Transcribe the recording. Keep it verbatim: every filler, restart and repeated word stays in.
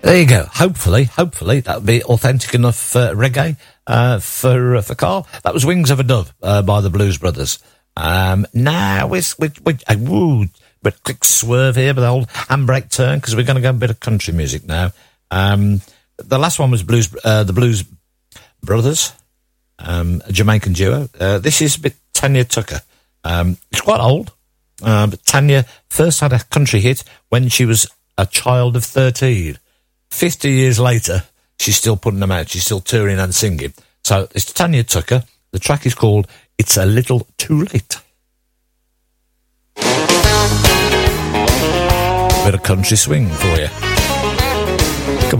There you go. Hopefully, hopefully that'll be authentic enough uh, reggae uh, for uh, for Carl. That was Wings of a Dove uh, by the Blues Brothers. Um, now we we we uh, woo, but quick swerve here with the old handbrake turn because we're going to go a bit of country music now. Um, the last one was Blues uh, the Blues Brothers, um, a Jamaican duo. Uh, this is a bit Tanya Tucker. Um, it's quite old, uh, but Tanya first had a country hit when she was a child of thirteen. Fifty years later, she's still putting them out. She's still touring and singing. So it's Tanya Tucker. The track is called It's a Little Too Late. Bit of country swing for you.